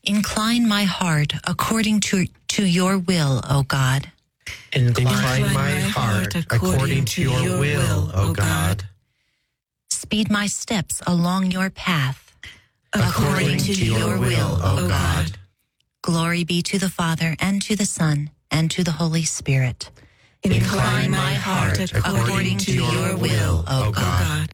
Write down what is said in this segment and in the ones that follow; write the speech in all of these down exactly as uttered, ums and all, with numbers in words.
Incline my heart according to, to your will, O God. Incline my heart according to your will, O God. Speed my steps along your path, According to your will, O God. Glory be to the Father, and to the Son, and to the Holy Spirit. Incline my heart according to your will, O God.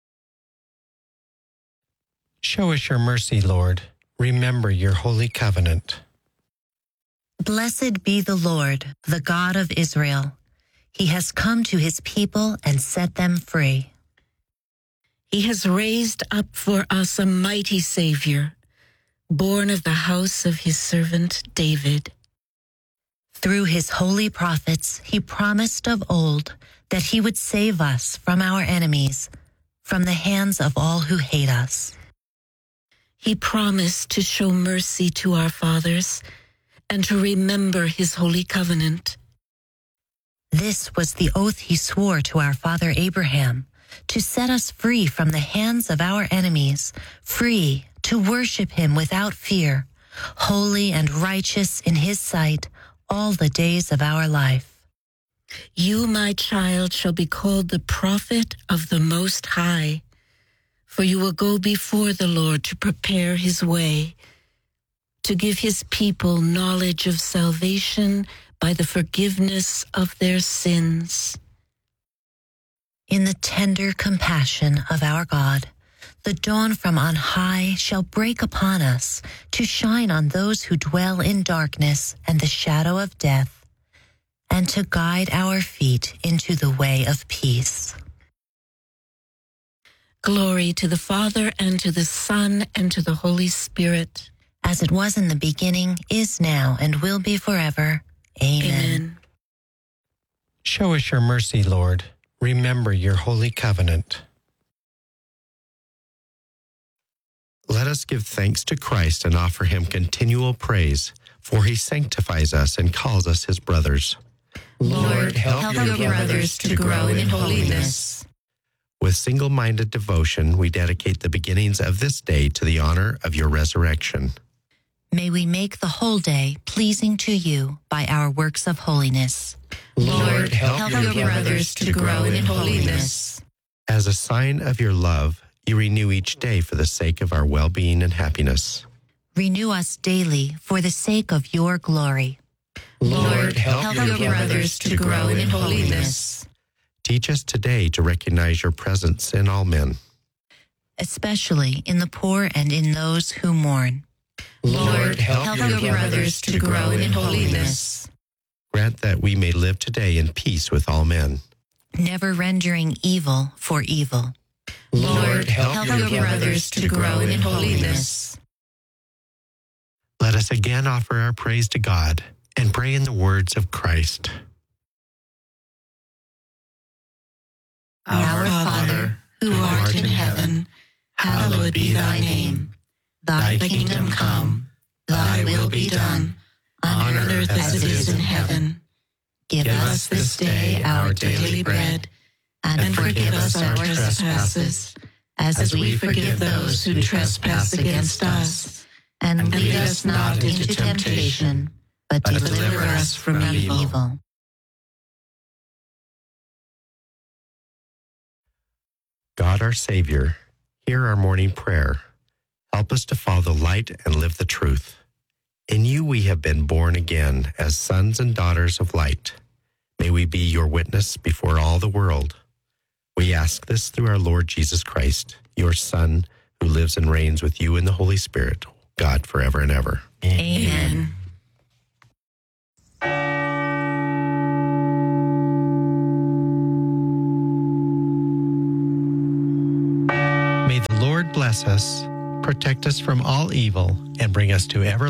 Show us your mercy, Lord. Remember your holy covenant. Blessed be the Lord, the God of Israel. He has come to his people and set them free. He has raised up for us a mighty Savior, born of the house of his servant David. Through his holy prophets, he promised of old that he would save us from our enemies, from the hands of all who hate us. He promised to show mercy to our fathers and to remember his holy covenant. This was the oath he swore to our father Abraham, to set us free from the hands of our enemies, free to worship him without fear, holy and righteous in his sight all the days of our life. You, my child, shall be called the prophet of the Most High, for you will go before the Lord to prepare his way, to give his people knowledge of salvation by the forgiveness of their sins. In the tender compassion of our God, the dawn from on high shall break upon us to shine on those who dwell in darkness and the shadow of death, and to guide our feet into the way of peace. Glory to the Father, and to the Son, and to the Holy Spirit. As it was in the beginning, is now, and will be forever. Amen. Amen. Show us your mercy, Lord. Remember your holy covenant. Let us give thanks to Christ and offer him continual praise, for he sanctifies us and calls us his brothers. Lord, help your brothers to grow in holiness. With single-minded devotion, we dedicate the beginnings of this day to the honor of your resurrection. May we make the whole day pleasing to you by our works of holiness. Lord, help your brothers to grow in holiness. As a sign of your love, you renew each day for the sake of our well-being and happiness. Renew us daily for the sake of your glory. Lord, help your brothers to grow in holiness. Teach us today to recognize your presence in all men, especially in the poor and in those who mourn. Lord, help your brothers to grow in holiness. Grant that we may live today in peace with all men, never rendering evil for evil. Lord, help your brothers to grow in holiness. Let us again offer our praise to God and pray in the words of Christ. Our Father, who art in heaven, hallowed be thy name. Thy kingdom come, thy will be done, on earth as it is in heaven. Give us this day our daily bread, and forgive us our trespasses, as we forgive those who trespass against us. And lead us not into temptation, but deliver us from evil. God our Savior, hear our morning prayer. Help us to follow the light and live the truth. In you we have been born again as sons and daughters of light. May we be your witness before all the world. We ask this through our Lord Jesus Christ, your Son, who lives and reigns with you in the Holy Spirit, God forever and ever. Amen. May the Lord bless us, protect us from all evil, and bring us to everlasting